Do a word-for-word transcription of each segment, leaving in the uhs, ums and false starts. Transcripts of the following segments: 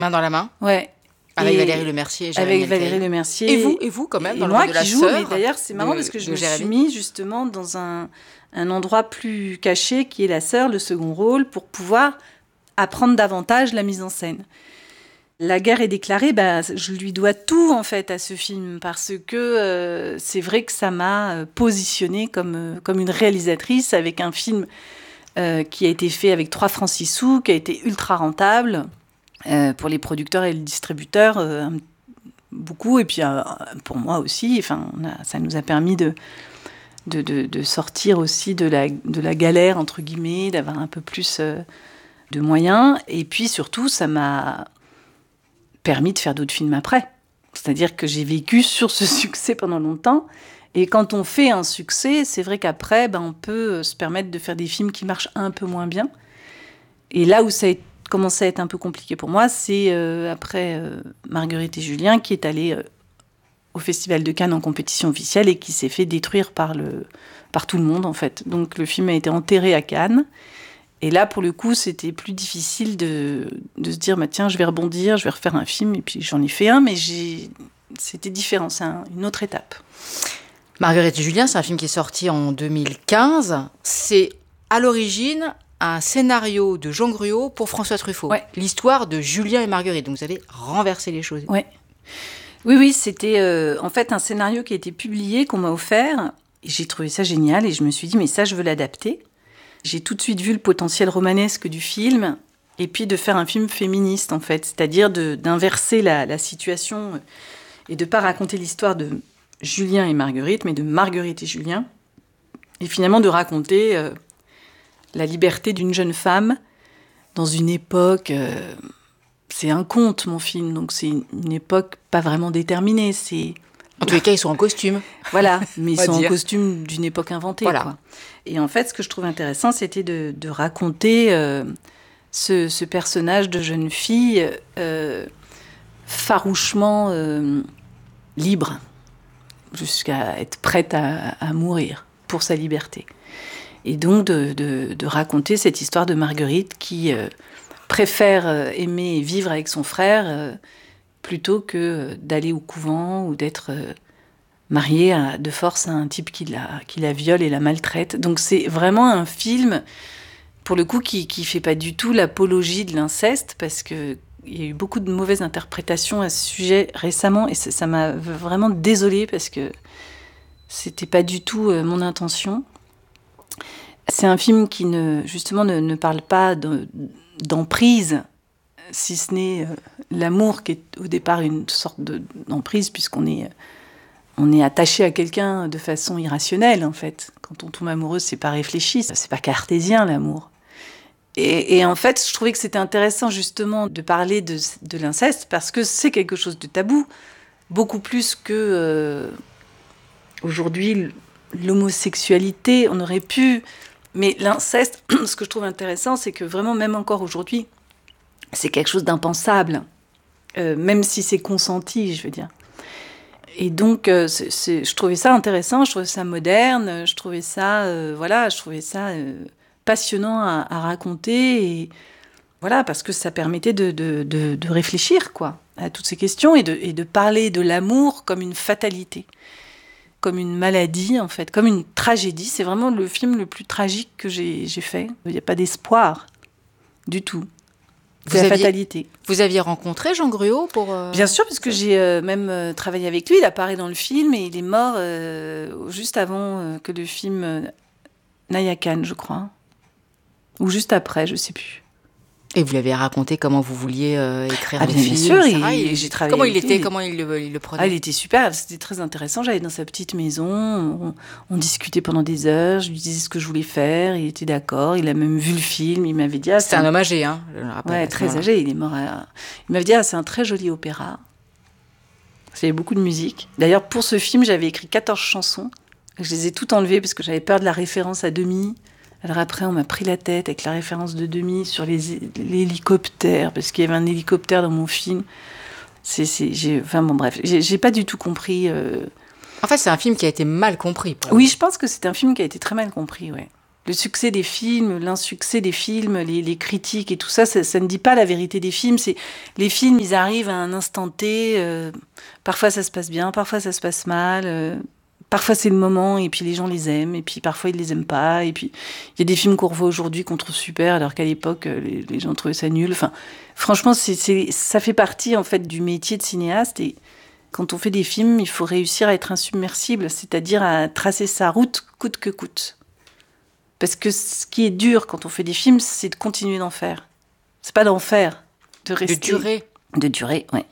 Main dans la main. Ouais. Avec et Valérie Lemercier. Et avec Valérie Lemercier. Et vous, et vous quand même, dans et le moi rôle de la qui joue, sœur. Mais d'ailleurs, c'est marrant de, parce que je me Jérémy. suis mis justement dans un, un endroit plus caché qui est la sœur, le second rôle, pour pouvoir apprendre davantage la mise en scène. La guerre est déclarée, bah, je lui dois tout en fait à ce film parce que euh, c'est vrai que ça m'a positionnée comme, euh, comme une réalisatrice avec un film euh, qui a été fait avec trois francs six sous, qui a été ultra rentable euh, pour les producteurs et les distributeurs, euh, beaucoup, et puis euh, pour moi aussi. Enfin, on a, ça nous a permis de, de, de, de sortir aussi de la, de la galère, entre guillemets, d'avoir un peu plus euh, de moyens. Et puis surtout, ça m'a permis de faire d'autres films après. C'est-à-dire que j'ai vécu sur ce succès pendant longtemps. Et quand on fait un succès, c'est vrai qu'après, ben, on peut se permettre de faire des films qui marchent un peu moins bien. Et là où ça a commencé à être un peu compliqué pour moi, c'est euh, après euh, Marguerite et Julien, qui est allé euh, au Festival de Cannes en compétition officielle et qui s'est fait détruire par, le, par tout le monde, en fait. Donc le film a été enterré à Cannes. Et là, pour le coup, c'était plus difficile de, de se dire, bah, tiens, je vais rebondir, je vais refaire un film. Et puis j'en ai fait un, mais j'ai... c'était différent, c'est un, une autre étape. Marguerite et Julien, c'est un film qui est sorti en deux mille quinze. C'est à l'origine un scénario de Jean Gruaud pour François Truffaut. Ouais. L'histoire de Julien et Marguerite. Donc vous avez renversé les choses. Ouais. Oui, oui, c'était euh, en fait un scénario qui a été publié, qu'on m'a offert. Et j'ai trouvé ça génial et je me suis dit, mais ça, je veux l'adapter. J'ai tout de suite vu le potentiel romanesque du film et puis de faire un film féministe, en fait. C'est-à-dire de, d'inverser la, la situation et de ne pas raconter l'histoire de Julien et Marguerite, mais de Marguerite et Julien. Et finalement de raconter euh, la liberté d'une jeune femme dans une époque... Euh, c'est un conte, mon film, donc c'est une, une époque pas vraiment déterminée. C'est... En tous les cas, ils sont en costume. Voilà, mais ils sont dire. en costume d'une époque inventée. Voilà. Quoi. Et en fait, ce que je trouve intéressant, c'était de, de raconter euh, ce, ce personnage de jeune fille euh, farouchement euh, libre, jusqu'à être prête à, à mourir pour sa liberté. Et donc de, de, de raconter cette histoire de Marguerite qui euh, préfère euh, aimer et vivre avec son frère euh, plutôt que d'aller au couvent ou d'être euh, mariée à, de force à un type qui la, qui la viole et la maltraite. Donc c'est vraiment un film, pour le coup, qui ne fait pas du tout l'apologie de l'inceste, parce qu'il y a eu beaucoup de mauvaises interprétations à ce sujet récemment, et ça, ça m'a vraiment désolée, parce que c'était pas du tout euh, mon intention. C'est un film qui, ne, justement, ne, ne parle pas de, d'emprise, si ce n'est euh, l'amour qui est au départ une sorte de, d'emprise, puisqu'on est, on est attaché à quelqu'un de façon irrationnelle, en fait. Quand on tombe amoureux, c'est pas réfléchi, c'est pas cartésien, l'amour. Et, et en fait, je trouvais que c'était intéressant, justement, de parler de, de l'inceste, parce que c'est quelque chose de tabou, beaucoup plus que, euh, aujourd'hui, l'homosexualité. On aurait pu... Mais l'inceste, ce que je trouve intéressant, c'est que vraiment, même encore aujourd'hui, c'est quelque chose d'impensable, euh, même si c'est consenti, je veux dire. Et donc, euh, c'est, c'est, je trouvais ça intéressant, je trouvais ça moderne, je trouvais ça, euh, voilà, je trouvais ça euh, passionnant à, à raconter, et voilà, parce que ça permettait de, de, de, de réfléchir, quoi, à toutes ces questions et de, et de parler de l'amour comme une fatalité, comme une maladie, en fait, comme une tragédie. C'est vraiment le film le plus tragique que j'ai, j'ai fait. Il n'y a pas d'espoir du tout. C'est Vous la aviez, fatalité. Vous aviez rencontré Jean Gruaud pour... Euh... Bien sûr, parce que j'ai euh, même euh, travaillé avec lui. Il apparaît dans le film et il est mort euh, juste avant euh, que le film euh, n'aille à Cannes, je crois. Ou juste après, je ne sais plus. Et vous lui avez raconté comment vous vouliez euh, écrire ah, le bien film. Bien sûr, et, et j'ai travaillé comment avec il était, lui. comment il le, il le prenait. Ah, il était super, c'était très intéressant. J'allais dans sa petite maison, on, on discutait pendant des heures, je lui disais ce que je voulais faire, il était d'accord, il a même vu le film, il m'avait dit... Ah, c'était un homme âgé, hein, je le rappelle. Ouais, très âgé, il est mort à... Il m'avait dit, ah, c'est un très joli opéra. Il y avait beaucoup de musique. D'ailleurs, pour ce film, j'avais écrit quatorze chansons. Je les ai toutes enlevées parce que j'avais peur de la référence à Demi. Alors après, on m'a pris la tête avec la référence de Demi sur les, l'hélicoptère, parce qu'il y avait un hélicoptère dans mon film. C'est, c'est, j'ai, enfin bon, bref, j'ai, j'ai pas du tout compris. Euh... En fait, c'est un film qui a été mal compris. Oui, je pense que c'est un film qui a été très mal compris, ouais. le succès des films, l'insuccès des films, les, les critiques et tout ça, ça, ça ne dit pas la vérité des films. C'est, les films, ils arrivent à un instant T. Euh, parfois, ça se passe bien, parfois, ça se passe mal. Euh, parfois, c'est le moment et puis les gens les aiment. Et puis, parfois, ils les aiment pas. Et puis, il y a des films qu'on revoit aujourd'hui qu'on trouve super, alors qu'à l'époque, les, les gens trouvaient ça nul. Enfin, franchement, c'est, c'est, ça fait partie, en fait, du métier de cinéaste. Et quand on fait des films, il faut réussir à être insubmersible, c'est-à-dire à tracer sa route coûte que coûte. Parce que ce qui est dur quand on fait des films, c'est de continuer d'en faire. C'est pas d'en faire, de rester. De durer. De durer, ouais.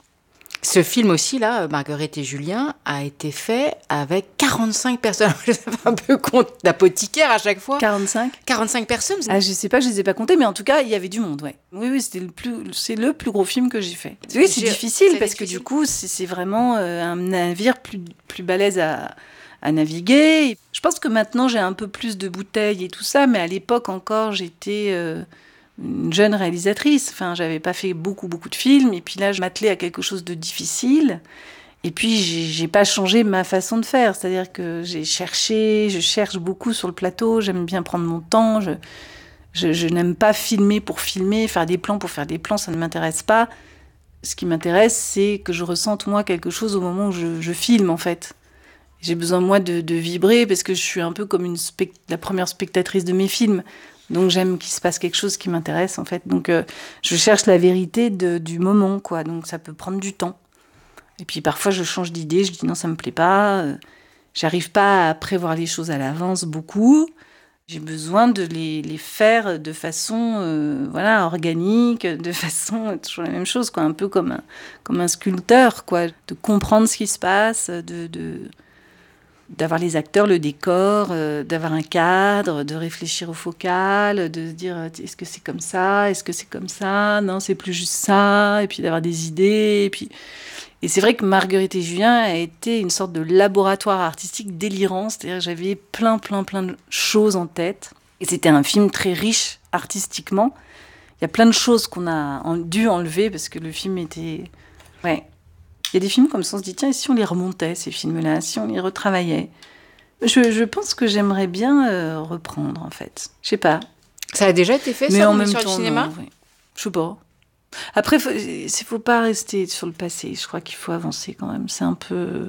Ce film aussi, là, Marguerite et Julien, a été fait avec quarante-cinq personnes. Je sais pas un peu compte d'apothicaire à chaque fois. quarante-cinq quarante-cinq personnes. Ah, je sais pas, je les ai pas comptés, mais en tout cas, il y avait du monde, ouais. Oui, oui, c'était le plus, c'est le plus gros film que j'ai fait. Oui, c'est j'ai, difficile c'est parce difficile. que du coup, c'est, c'est vraiment euh, un navire plus, plus balèze à, à naviguer. Je pense que maintenant, j'ai un peu plus de bouteilles et tout ça, mais à l'époque encore, j'étais euh, une jeune réalisatrice. Enfin, j'avais pas fait beaucoup, beaucoup de films. Et puis là, je m'attelais à quelque chose de difficile. Et puis, j'ai, j'ai pas changé ma façon de faire. C'est-à-dire que j'ai cherché, je cherche beaucoup sur le plateau. J'aime bien prendre mon temps. Je, je, je n'aime pas filmer pour filmer, faire des plans pour faire des plans. Ça ne m'intéresse pas. Ce qui m'intéresse, c'est que je ressente, moi, quelque chose au moment où je, je filme, en fait. J'ai besoin, moi, de, de vibrer parce que je suis un peu comme une spect- la première spectatrice de mes films. Donc, j'aime qu'il se passe quelque chose qui m'intéresse, en fait. Donc, euh, je cherche la vérité de, du moment, quoi. Donc, ça peut prendre du temps. Et puis, parfois, je change d'idée. Je dis non, ça me plaît pas. Euh, j'arrive pas à prévoir les choses à l'avance beaucoup. J'ai besoin de les, les faire de façon euh, voilà, organique, de façon... toujours la même chose, quoi. Un peu comme un, comme un sculpteur, quoi. De comprendre ce qui se passe, de... de d'avoir les acteurs, le décor, euh, d'avoir un cadre, de réfléchir au focal, de se dire est-ce que c'est comme ça, est-ce que c'est comme ça, non c'est plus juste ça, et puis d'avoir des idées. Et, puis... et c'est vrai que Marguerite et Julien a été une sorte de laboratoire artistique délirant, c'est-à-dire que j'avais plein, plein, plein de choses en tête. Et c'était un film très riche artistiquement. Il y a plein de choses qu'on a dû enlever parce que le film était... Ouais. Il y a des films comme ça, on se dit, tiens, et si on les remontait, ces films-là, si on les retravaillait? Je, je pense que j'aimerais bien euh, reprendre, en fait. Je sais pas. Ça a déjà été fait, mais ça, en même sur temps, le cinéma? Non, ouais. Je sais pas. Après, il ne faut pas rester sur le passé. Je crois qu'il faut avancer quand même. C'est un peu,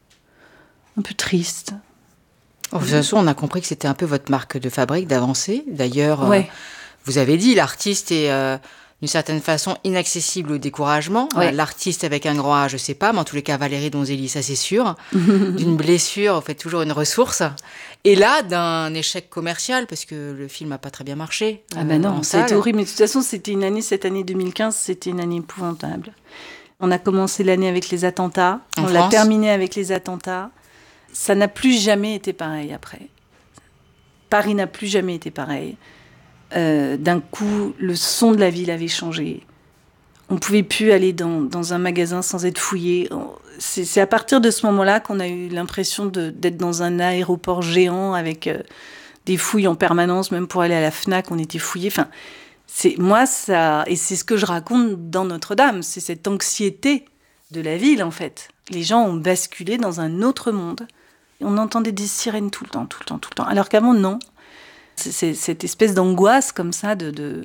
un peu triste. Oh, de toute façon, on a compris que c'était un peu votre marque de fabrique d'avancer. D'ailleurs, ouais. euh, vous avez dit, l'artiste est... Euh, d'une certaine façon inaccessible au découragement. Ouais. Euh, l'artiste avec un grand A, je sais pas, mais en tous les cas, Valérie Donzelli, ça c'est sûr. D'une blessure, vous faites toujours une ressource. Et là, d'un échec commercial, parce que le film n'a pas très bien marché. Ah ben euh, non, ça a été horrible. Mais de toute façon, c'était une année, cette année deux mille quinze, c'était une année épouvantable. On a commencé l'année avec les attentats, en on France. l'a terminé avec les attentats. Ça n'a plus jamais été pareil après. Paris n'a plus jamais été pareil. Euh, d'un coup, le son de la ville avait changé. On ne pouvait plus aller dans, dans un magasin sans être fouillé. C'est, c'est à partir de ce moment-là qu'on a eu l'impression de, d'être dans un aéroport géant avec euh, des fouilles en permanence. Même pour aller à la Fnac, on était fouillés. Enfin, c'est, moi, ça, et c'est ce que je raconte dans Notre-Dame. C'est cette anxiété de la ville, en fait. Les gens ont basculé dans un autre monde. On entendait des sirènes tout le temps, tout le temps, tout le temps. Alors qu'avant, non. C'est, c'est cette espèce d'angoisse comme ça, de, de,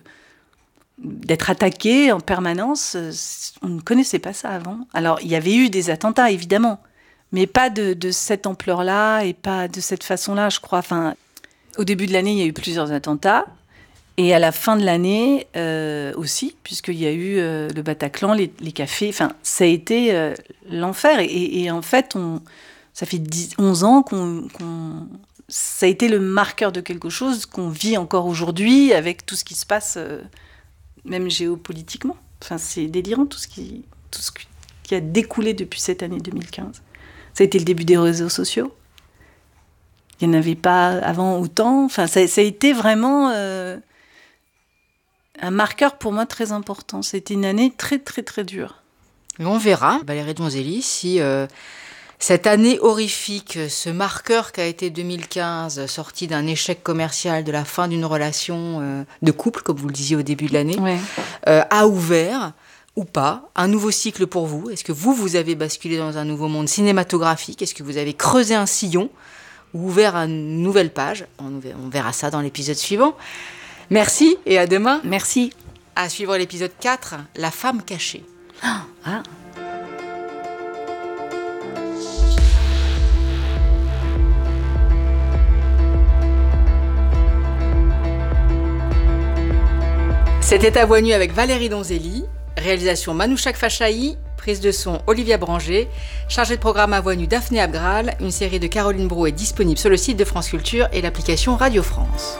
d'être attaqué en permanence. On ne connaissait pas ça avant. Alors, il y avait eu des attentats, évidemment, mais pas de, de cette ampleur-là et pas de cette façon-là, je crois. Enfin, au début de l'année, il y a eu plusieurs attentats. Et à la fin de l'année euh, aussi, puisqu'il y a eu euh, le Bataclan, les, les cafés. Enfin, ça a été euh, l'enfer. Et, et en fait, on, ça fait dix, onze ans qu'on... qu'on ça a été le marqueur de quelque chose qu'on vit encore aujourd'hui avec tout ce qui se passe, euh, même géopolitiquement. Enfin, c'est délirant tout ce, qui, tout ce qui a découlé depuis cette année deux mille quinze. Ça a été le début des réseaux sociaux. Il n'y en avait pas avant autant. Enfin, ça, ça a été vraiment euh, un marqueur pour moi très important. C'était une année très, très, très dure. Et on verra, Valérie Donzelli, si... Euh Cette année horrifique, ce marqueur qu'a été deux mille quinze, sorti d'un échec commercial, de la fin d'une relation euh, de couple, comme vous le disiez au début de l'année, ouais. euh, a ouvert, ou pas, un nouveau cycle pour vous. Est-ce que vous, vous avez basculé dans un nouveau monde cinématographique? Est-ce que vous avez creusé un sillon ou ouvert à une nouvelle page. On verra ça dans l'épisode suivant. Merci et à demain. Merci. À suivre l'épisode quatre, La femme cachée. Ah, ah. C'était À Voix nue avec Valérie Donzelli, réalisation Manouchak Fachaï, prise de son Olivia Branger, chargée de programme À Voix nue Daphné Abgral. Une série de Caroline Brou est disponible sur le site de France Culture et l'application Radio France.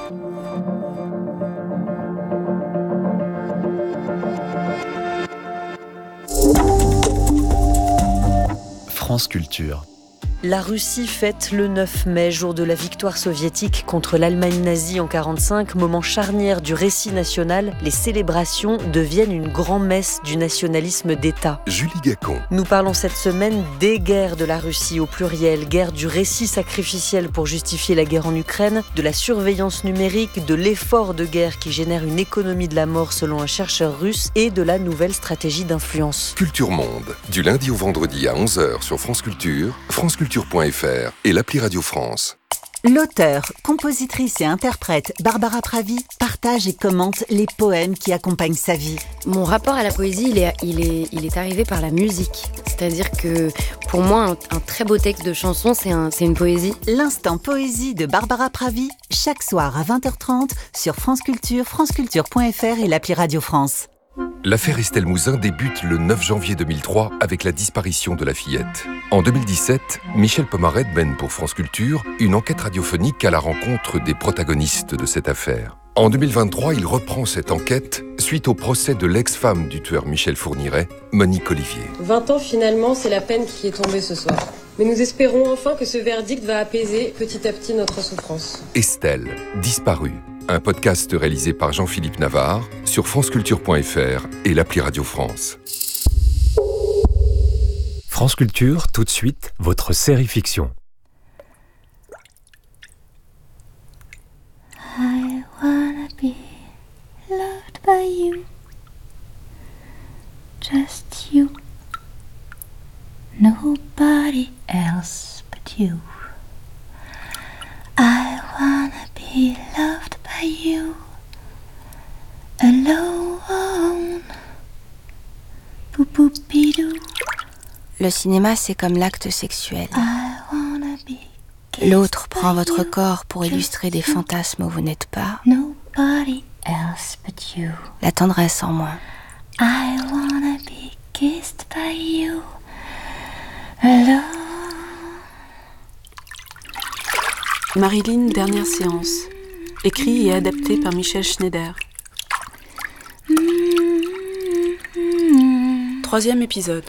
France Culture. La Russie fête le neuf mai, jour de la victoire soviétique contre l'Allemagne nazie en quarante-cinq, moment charnière du récit national. Les célébrations deviennent une grand-messe du nationalisme d'État. Julie Gacon. Nous parlons cette semaine des guerres de la Russie au pluriel, guerre du récit sacrificiel pour justifier la guerre en Ukraine, de la surveillance numérique, de l'effort de guerre qui génère une économie de la mort selon un chercheur russe et de la nouvelle stratégie d'influence. Culture Monde, du lundi au vendredi à onze heures sur France Culture, France Culture. .fr et l'appli Radio France. L'auteure, compositrice et interprète Barbara Pravi partage et commente les poèmes qui accompagnent sa vie. Mon rapport à la poésie, il est, il est, il est arrivé par la musique. C'est-à-dire que pour moi, un, un très beau texte de chanson, c'est, un, c'est une poésie. L'instant poésie de Barbara Pravi, chaque soir à vingt heures trente sur France Culture, franceculture.fr et l'appli Radio France. L'affaire Estelle Mouzin débute le neuf janvier deux mille trois avec la disparition de la fillette. En deux mille dix-sept, Michel Pomaret mène pour France Culture une enquête radiophonique à la rencontre des protagonistes de cette affaire. En deux mille vingt-trois, il reprend cette enquête suite au procès de l'ex-femme du tueur Michel Fourniret, Monique Olivier. vingt ans finalement, c'est la peine qui est tombée ce soir. Mais nous espérons enfin que ce verdict va apaiser petit à petit notre souffrance. Estelle, disparue. Un podcast réalisé par Jean-Philippe Navarre sur franceculture.fr et l'appli Radio France. France Culture, tout de suite, votre série fiction. I wanna be loved by you, just you, nobody else but you. I wanna be loved by you, alone. Pou-pou-pidou. Le cinéma, c'est comme l'acte sexuel. L'autre prend votre corps pour illustrer des fantasmes où vous n'êtes pas. Nobody else but you. La tendresse en moins. I wanna be kissed by you, alone. Marilyn, dernière séance. Écrit et adapté par Michel Schneider. Troisième épisode.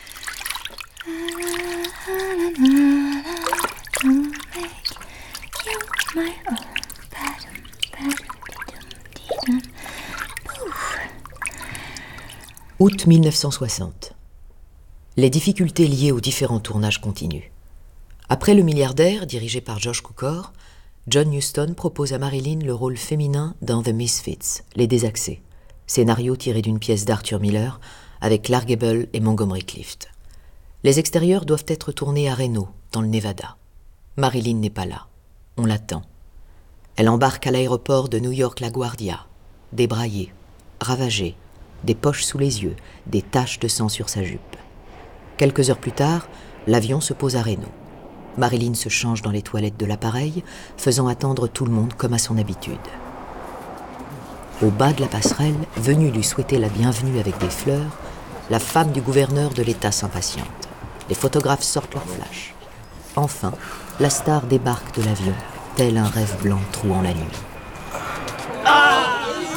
Août mille neuf cent soixante. Les difficultés liées aux différents tournages continuent. Après Le Milliardaire, dirigé par Josh Cukor, John Huston propose à Marilyn le rôle féminin dans The Misfits, Les Désaxés, scénario tiré d'une pièce d'Arthur Miller avec Clark Gable et Montgomery Clift. Les extérieurs doivent être tournés à Reno, dans le Nevada. Marilyn n'est pas là. On l'attend. Elle embarque à l'aéroport de New York LaGuardia, débraillée, ravagée, des poches sous les yeux, des taches de sang sur sa jupe. Quelques heures plus tard, l'avion se pose à Reno. Marilyn se change dans les toilettes de l'appareil, faisant attendre tout le monde comme à son habitude. Au bas de la passerelle, venue lui souhaiter la bienvenue avec des fleurs, la femme du gouverneur de l'État s'impatiente. Les photographes sortent leur flash. Enfin, la star débarque de l'avion, tel un rêve blanc trouant la nuit. Ah!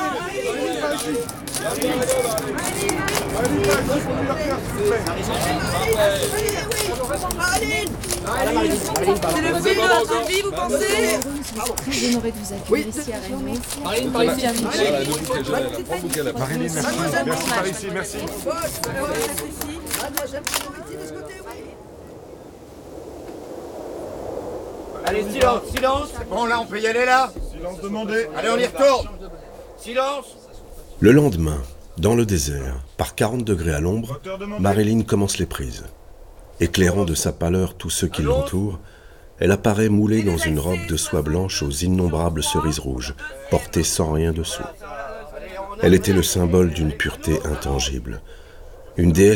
C'est le film de votre vie, vous pensez? Très honorée de vous accueillir ici à Reno. Marilyn, par ici. Marilyn, merci. Merci, par ici, merci. Allez, silence, silence. Bon, là, on peut y aller, là. Silence demandé. Allez, on y retourne. Silence. Le lendemain, dans le désert, par quarante degrés à l'ombre, Marilyn commence les prises. Éclairant de sa pâleur tous ceux qui l'entourent, Elle apparaît moulée dans une robe de soie blanche aux innombrables cerises rouges, portée sans rien dessous. Elle était le symbole d'une pureté intangible. Une déesse